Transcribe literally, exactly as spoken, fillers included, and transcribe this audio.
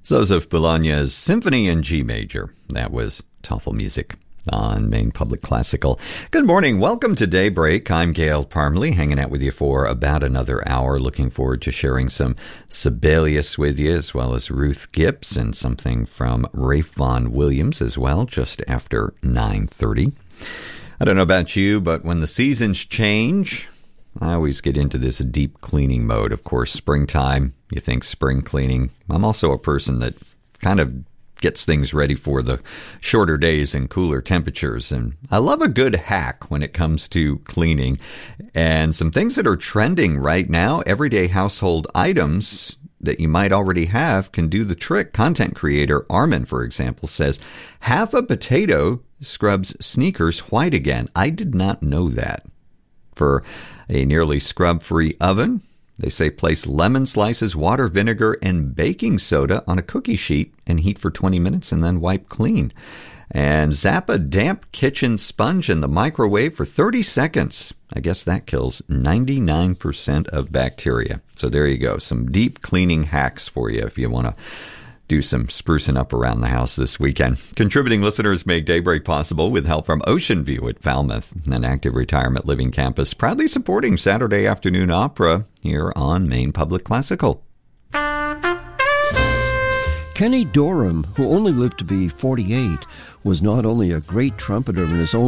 Zoseph Bologna's Symphony in G Major. That was TOEFL music on Maine Public Classical. Good morning. Welcome to Daybreak. I'm Gail Parmley, hanging out with you for about another hour. Looking forward to sharing some Sibelius with you, as well as Ruth Gibbs and something from Rafe Vaughan Williams as well, just after nine thirty. I don't know about you, but when the seasons change, I always get into this deep cleaning mode. Of course, springtime, you think spring cleaning. I'm also a person that kind of gets things ready for the shorter days and cooler temperatures. And I love a good hack when it comes to cleaning. And some things that are trending right now, everyday household items that you might already have can do the trick. Content creator Armin, for example, says, half a potato scrubs sneakers white again. I did not know that. For a nearly scrub-free oven, they say place lemon slices, water, vinegar, and baking soda on a cookie sheet and heat for twenty minutes and then wipe clean. And zap a damp kitchen sponge in the microwave for thirty seconds. I guess that kills ninety-nine percent of bacteria. So there you go. Some deep cleaning hacks for you if you want to do some sprucing up around the house this weekend. Contributing listeners make Daybreak possible with help from Ocean View at Falmouth, an active retirement living campus proudly supporting Saturday afternoon opera here on Maine Public Classical. Kenny Dorham, who only lived to be forty-eight, was not only a great trumpeter in his own